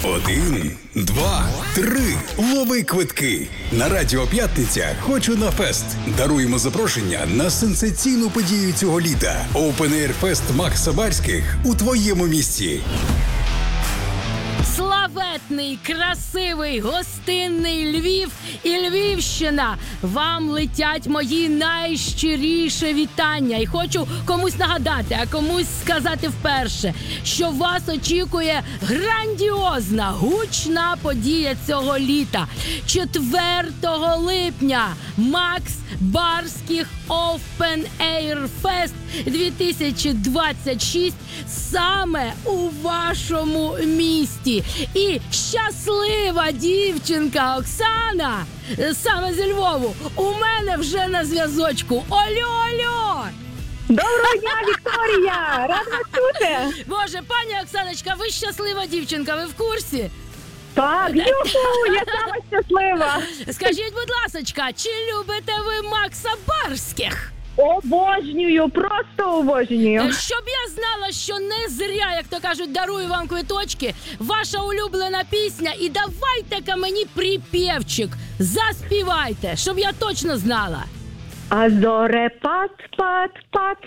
1, 2, 3. Лови квитки. На Радіо П'ятниця «Хочу на фест». Даруємо запрошення на сенсаційну подію цього літа. Open Air Fest Макса Барських у твоєму місті. Славетний, красивий, гостинний Львів і Львівщина. Вам летять мої найщиріше вітання. І хочу комусь нагадати, а комусь сказати вперше, що вас очікує грандіозна, гучна подія цього літа. 4 липня Макс Барських Open Air Fest 2026 саме у вашому місті. І щаслива дівчинка Оксана, саме зі Львову, у мене вже на зв'язочку. Алло! Доброго дня, Вікторія! Рада вас чути! Боже, пані Оксаночка, ви щаслива дівчинка, ви в курсі? Так, юху, я сама щаслива! Скажіть, будь ласочка, чи любите ви Макса Барських? Обожнюю, просто обожнюю! Щоб я знала, що не зря, як то кажуть, дарую вам квиточки, ваша улюблена пісня, і давайте-ка мені припівчик, заспівайте, щоб я точно знала. А зорепад, пад.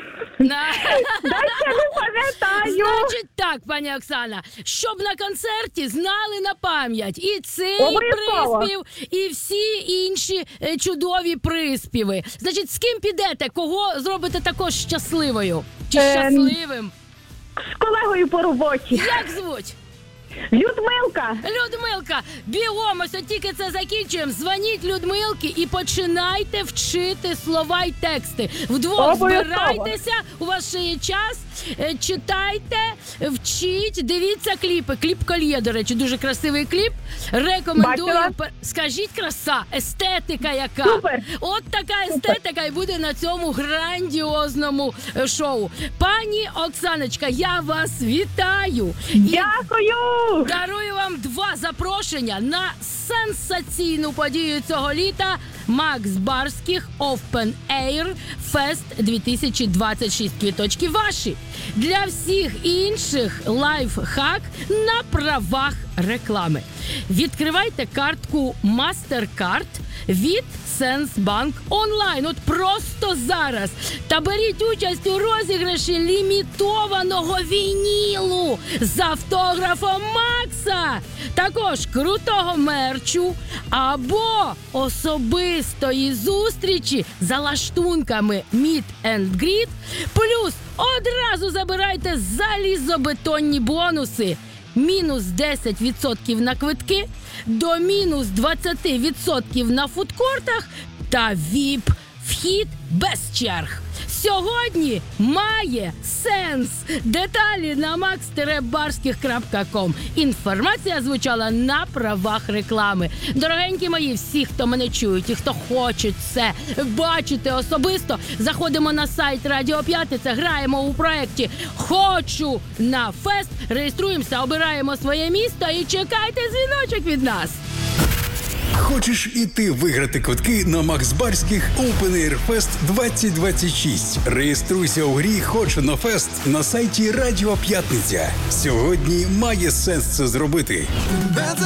Дальше не пам'ятаю. Значить так, пані Оксана, щоб на концерті знали на пам'ять і цей Обов'язково. приспів, і всі інші чудові приспіви. Значить, з ким підете? Кого зробите також щасливою? Чи щасливим? З колегою по роботі. Як звуть? Людмилка. Людмилка, бігом, ось тільки це закінчуємо. Дзвоніть Людмилки і починайте вчити слова й тексти. Вдвох збирайтеся, у вас ще є час. Читайте, вчіть, дивіться кліпи. Кліп «Кольє», до речі, дуже красивий кліп. Рекомендую. Бачила. Скажіть, краса, естетика яка. Супер. От така естетика і буде на цьому грандіозному шоу. Пані Оксаночка, я вас вітаю. Дякую! Дарую вам 2 запрошення на сенсаційну подію цього літа Макс Барських Open Air Fest 2026. Квіточки ваші. Для всіх інших лайфхак на правах реклами. Відкривайте картку MasterCard від Сенсбанк онлайн. От просто зараз. Та беріть участь у розіграші лімітованого вінілу з автографом Макса. Також крутого мерчу або особистої зустрічі за лаштунками Meet and Greet. Плюс одразу забирайте залізобетонні бонуси. Мінус 10% на квитки, до мінус 20% на фудкортах та ВІП-вхід без черг. Сьогодні має сенс. Деталі на max-barskих.com. Інформація звучала на правах реклами. Дорогенькі мої, всі, хто мене чують і хто хочуть це бачити особисто, заходимо на сайт Радіо П'ятниця, граємо у проєкті «Хочу на фест», реєструємося, обираємо своє місто і чекайте дзвіночок від нас. Хочеш і ти виграти квитки на Макс Барських Open Air Fest 2026? Реєструйся у грі «Хочу на фест» на сайті Радіо П'ятниця. Сьогодні має сенс це зробити.